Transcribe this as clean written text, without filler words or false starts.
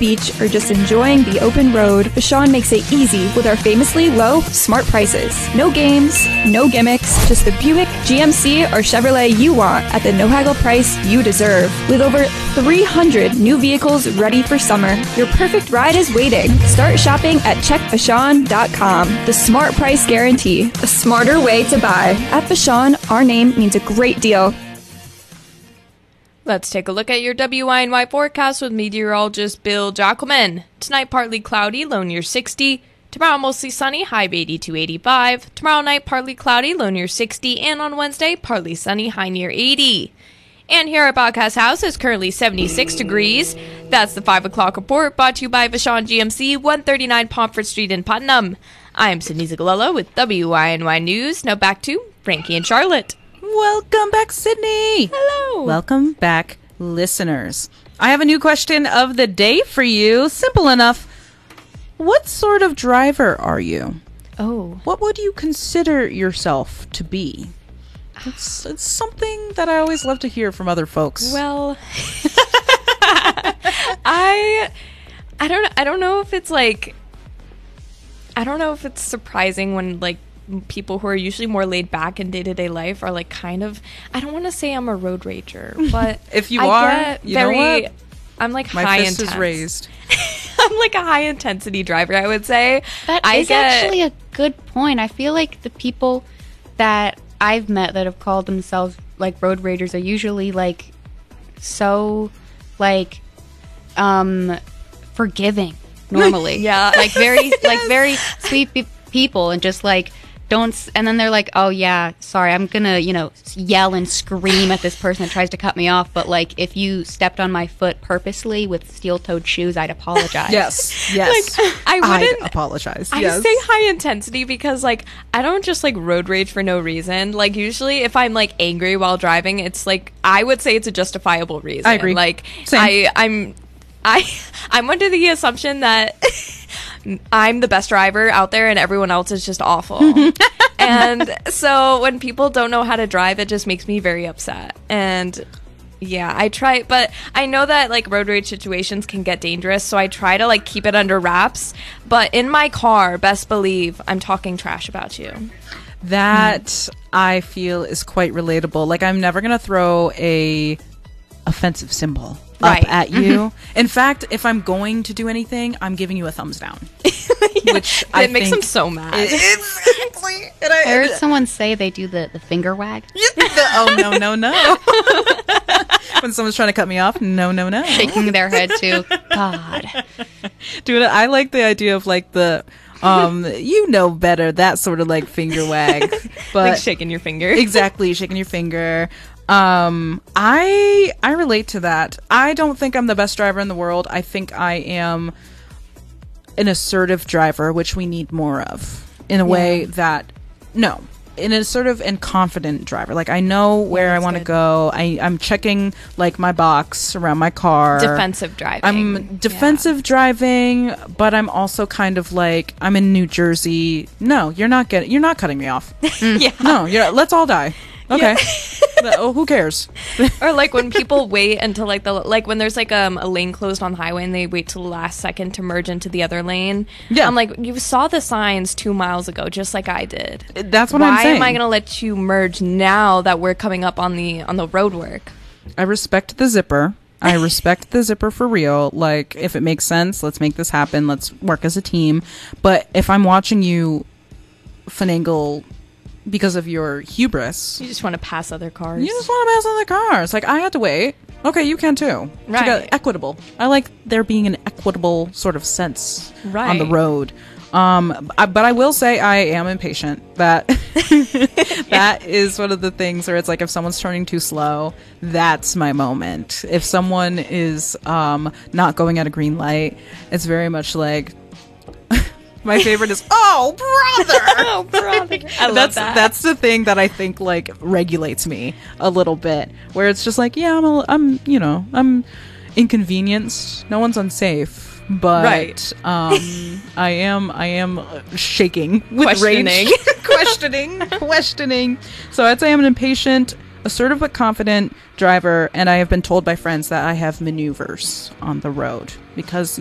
beach or just enjoying the open road, Vashon makes it easy with our famously low, smart prices. No games, no gimmicks, just the Buick, GMC, or Chevrolet you want at the no-haggle price you deserve. With over 300 new vehicles ready for summer, your perfect ride is waiting. Start shopping at checkvashon.com. The smart price guarantee, a smarter way to buy. At Vashon, our name means a great deal. Let's take a look at your WINY forecast with meteorologist Bill Jackelman. Tonight, partly cloudy, low near 60. Tomorrow, mostly sunny, high of 80 to 85. Tomorrow night, partly cloudy, low near 60. And on Wednesday, partly sunny, high near 80. And here at Podcast House, it's currently 76 degrees. That's the 5 o'clock report, brought to you by Vashon GMC, 139 Pomfret Street in Putnam. I am Sydney Zagalello with WINY News. Now back to Frankie and Charlotte. Welcome back, Sydney. Hello. Welcome back, listeners. I have a new question of the day for you. Simple enough. What sort of driver are you? Oh. What would you consider yourself to be? It's something that I always love to hear from other folks. Well, I don't know if it's like, I don't know if it's surprising when like people who are usually more laid back in day-to-day life are like kind of, I don't want to say I'm a road rager, but if you are, you know what? I'm like my high fist intense. is raised. I'm like a high intensity driver, I would say. That is actually a good point. I feel like the people that I've met that have called themselves like road ragers are usually like so like forgiving normally. Yeah. Like very like very sweet people, and just like don't, and then they're like, oh yeah, sorry, I'm gonna, yell and scream at this person that tries to cut me off, but like if you stepped on my foot purposely with steel-toed shoes, I'd apologize. Yes. Like, I wouldn't I'd apologize. I yes. say high intensity because like I don't just like road rage for no reason. Like usually if I'm like angry while driving, it's like I would say it's a justifiable reason. I agree. Like Same. I'm under the assumption that I'm the best driver out there and everyone else is just awful. And so when people don't know how to drive, it just makes me very upset. And yeah, I try, but I know that like road rage situations can get dangerous, so I try to like keep it under wraps. But in my car, best believe I'm talking trash about you. That I feel is quite relatable. Like I'm never gonna throw a offensive symbol Right. up at you. In fact, if I'm going to do anything, I'm giving you a thumbs down. Yeah, which it makes them so mad. Exactly. I heard someone say they do the finger wag. Oh no. When someone's trying to cut me off, no. Shaking their head too. God. Dude, I like the idea of like the you know better, that sort of like finger wag. But Like shaking your finger. Exactly, shaking your finger. I relate to that. I don't think I'm the best driver in the world. I think I am an assertive driver, which we need more of in a way that an assertive and confident driver. Like I know where I want to go. I'm checking like my box around my car. Defensive driving. I'm defensive driving, but I'm also kind of like, I'm in New Jersey. No, you're not cutting me off. Yeah. No, let's all die. Okay. Oh, who cares? Or like when people wait until like when there's like a lane closed on the highway and they wait till the last second to merge into the other lane. Yeah. I'm like, you saw the signs 2 miles ago, just like I did. That's what I'm saying. Why am I going to let you merge now that we're coming up on the road work? I respect the zipper. I respect the zipper for real. Like, if it makes sense, let's make this happen. Let's work as a team. But if I'm watching you finagle because of your hubris, You just want to pass other cars. you just want to pass other cars. Like, I had to wait. Okay, you can too. Right. You got equitable. I like there being an equitable sort of sense on the Right. road. But I will say I am impatient. That that is one of the things where it's like if someone's turning too slow, that's my moment. If someone is not going at a green light, it's very much like my favorite is oh brother. Oh, brother. I love that. That's the thing that I think like regulates me a little bit, where it's just like, yeah, I'm inconvenienced. No one's unsafe, but Right. I am shaking with Questioning. rage, questioning. So I'd say I'm an impatient, assertive but confident driver, and I have been told by friends that I have maneuvers on the road because